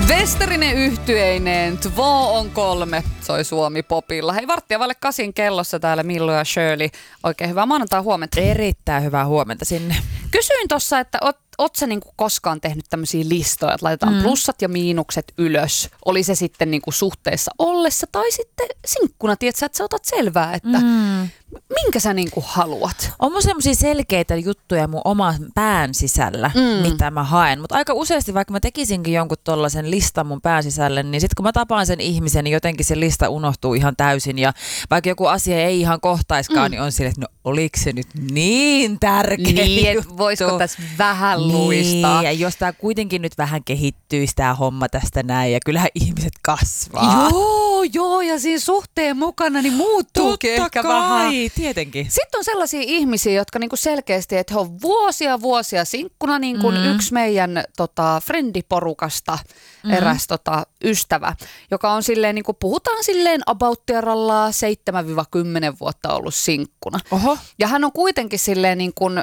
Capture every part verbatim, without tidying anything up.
Westerinen yhtyeineen, Tvo on kolme, soi Suomi popilla. Hei, varttia vaille kasin kellossa täällä Millu ja Shirley. Oikein hyvää maanantai huomenta. Erittäin hyvää huomenta sinne. Kysyin tuossa, että oot, oot sä niinku koskaan tehnyt tämmöisiä listoja, että laitetaan mm. plussat ja miinukset ylös. Oli se sitten niinku suhteessa ollessa tai sitten sinkkuna, tiedätkö, että sä otat selvää, että mm. minkä sä niinku haluat. On mun semmosia selkeitä juttuja mun oman pään sisällä, mm. mitä mä haen. Mutta aika useasti, vaikka mä tekisinkin jonkun tollaisen listan mun pään sisälle, niin sit kun mä tapaan sen ihmisen, niin jotenkin se lista unohtuu ihan täysin. Ja vaikka joku asia ei ihan kohtaiskaan, mm. niin on silleen, että no oliko se nyt niin tärkeä Niin, juttu? voisiko tässä vähän luistaa. Niin, ja jos tää kuitenkin nyt vähän kehittyisi tää homma tästä näin, ja kyllähän ihmiset kasvaa. Joo, joo, ja siinä suhteen mukana niin muuttuukin ehkä kai, vähän. Tietenkin. Sitten on sellaisia ihmisiä, jotka niinku selkeästi, että he on vuosia vuosia sinkkuna, niin kuin mm. yksi meidän tota, frendiporukasta, mm. eräs tota, ystävä, joka on silleen, niinku, puhutaan silleen about-tieralla seitsemän kymmenen vuotta ollut sinkkuna. Oho. Ja hän on kuitenkin silleen niin kuin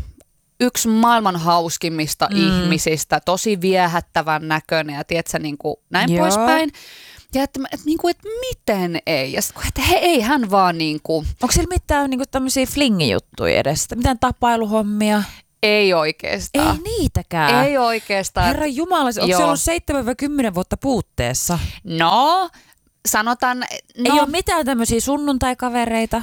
yksi maailman hauskimmista mm. ihmisistä, tosi viehättävän näköinen ja tiedätkö, niin kuin näin Joo. poispäin. Ja että, että, niin kuin, että miten ei? Ja sitten, että he, ei hän vaan niin kuin. Onko siellä mitään niin tämmöisiä flingijuttuja edes? Mitään tapailuhommia? Ei oikeastaan. Ei niitäkään. Ei oikeastaan. Herra Jumala, onko siellä ollut seitsemän kymmenen vuotta puutteessa? No, sanotaan. No, ei ole mitään tämmöisiä sunnuntaikavereita?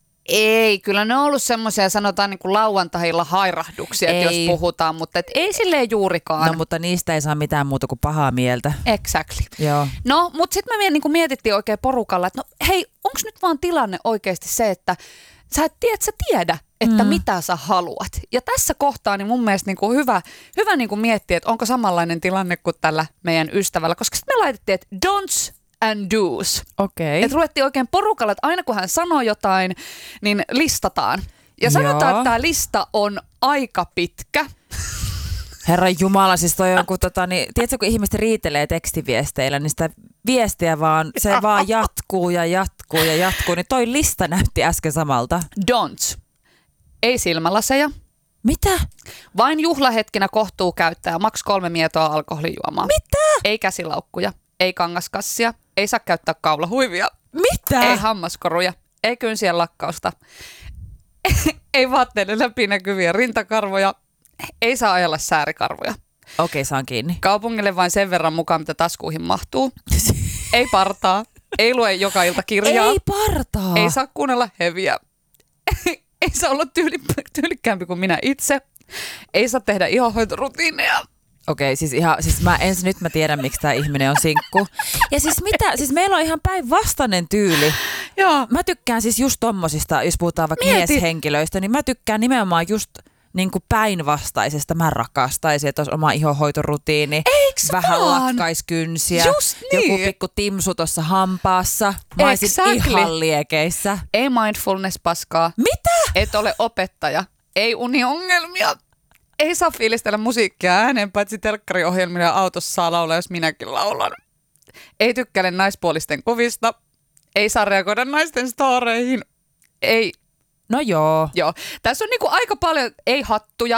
Ei, kyllä ne on ollut semmoisia, sanotaan niin kuin lauantailla hairahduksia, että jos puhutaan, mutta et ei silleen juurikaan. No, mutta niistä ei saa mitään muuta kuin pahaa mieltä. Exactly. Joo. No, mutta sitten me niin kuin mietittiin oikein porukalla, että no hei, onko nyt vaan tilanne oikeasti se, että sä et tiedä, sä tiedä, että mm. mitä sä haluat. Ja tässä kohtaa niin mun mielestä niin kuin hyvä, hyvä niin kuin miettiä, että onko samanlainen tilanne kuin tällä meidän ystävällä, koska sitten me laitettiin, että don'ts and do's. Okei. Että ruvettiin oikein porukalla, että aina kun hän sanoo jotain, niin listataan. Ja sanotaan, Joo. että tämä lista on aika pitkä. Herra Jumala, siis toi on kun tota, niin, tiedätkö, kun ihmiset riitelee tekstiviesteillä, niin sitä viestiä vaan, se vaan jatkuu ja jatkuu ja jatkuu, niin toi lista näytti äsken samalta. Don't. Ei silmälaseja. Mitä? Vain juhlahetkinä kohtuu käyttää maks kolme mietoa alkoholijuomaa. Mitä? Ei käsilaukkuja, ei kangaskassia, ei saa käyttää kaulahuivia. Mitä? Ei hammaskoruja, ei kynsien lakkausta, ei vaatteiden läpinäkyviä rintakarvoja, ei saa ajella säärikarvoja. Okei, saan kiinni. Kaupungille vain sen verran mukaan, mitä taskuihin mahtuu. Ei partaa, ei lue joka ilta kirjaa. Ei partaa. Ei saa kuunnella heviä. Ei saa olla tyyli, tyylikkäämpi kuin minä itse. Ei saa tehdä ihonhoitorutiineja. Okei, siis, ihan, siis mä ensin nyt mä tiedän, miksi tämä ihminen on sinkku. Ja siis mitä, siis meillä on ihan päinvastainen tyyli. Joo. Mä tykkään siis just tommosista, jos puhutaan vaikka Mieti. mieshenkilöistä, niin mä tykkään nimenomaan just niin kuin päinvastaisesta. Mä rakastaisin, että olisi oma ihonhoitorutiini. Eiks vähän vaan? lakkaiskynsiä. Just niin. Joku pikku timsu tuossa hampaassa. Mä olisin Exactly. ihan liekeissä. Ei mindfulness-paskaa. Mitä? Et ole opettaja. Ei uniongelmia. Ei saa fiilistellä musiikkia ääneen, paitsi telkkariohjelmilla ja autossa saa laulaa, jos minäkin laulan. Ei tykkäile naispuolisten kuvista. Ei saa reagoida naisten storeihin. Ei. No joo. Joo. Tässä on niinku aika paljon ei-hattuja.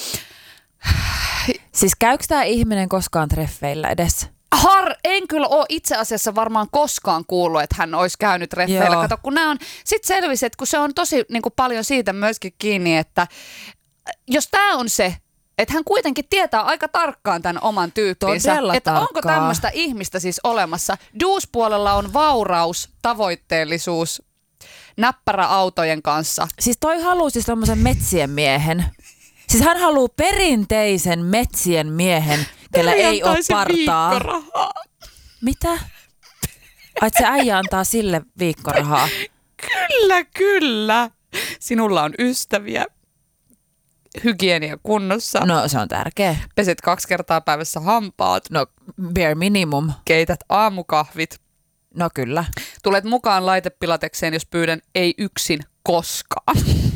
Siis käykö tämä ihminen koskaan treffeillä edes? Har, en kyllä ole itse asiassa varmaan koskaan kuullut, että hän olisi käynyt treffeillä. Joo. Kato, kun nämä on, sit selvisi, että kun se on tosi niinku paljon siitä myöskin kiinni, että jos tämä on se, että hän kuitenkin tietää aika tarkkaan tämän oman tyyppinsä, Todella että tarkkaa. onko tämmöistä ihmistä siis olemassa. Duus-puolella on vauraus, tavoitteellisuus, näppärä autojen kanssa. Siis toi haluaa siis tommosen metsien miehen. Siis hän haluaa perinteisen metsien miehen, kellä ei ole partaa. Viikkorahaa. Mitä? Ai, se äijä antaa sille viikkorahaa. Kyllä, kyllä. Sinulla on ystäviä. Hygienia kunnossa. No se on tärkeä. Peset kaksi kertaa päivässä hampaat. No bare minimum. Keität aamukahvit. No kyllä. Tulet mukaan laitepilatekseen, jos pyydän ei yksin koskaan.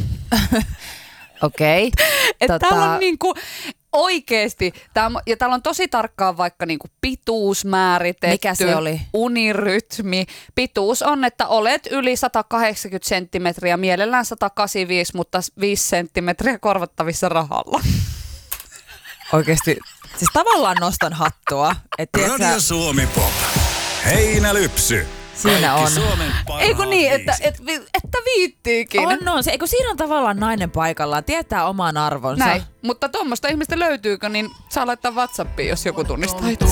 Okei. Okay. tota... Täällä on niinku oikeesti, tää on, ja täällä on tosi tarkkaan vaikka niinku pituus määritetty. Mikä se oli? Unirytmi. Pituus on, että olet yli sata kahdeksankymmentä senttimetriä, mielellään sata kahdeksankymmentäviisi, mutta viisi senttimetriä korvattavissa rahalla. Oikeesti Siis tavallaan nostan hattua. Et Radio Suomi Pop. Heinälypsy. Siinä on. Eikö niin, että, että, että viittiikin. On, on. Se, eikö siinä on tavallaan nainen paikallaan, tietää oman arvonsa. Näin, mutta tuommoista ihmistä löytyykö, niin saa laittaa WhatsAppiin, jos joku tunnistaa itse.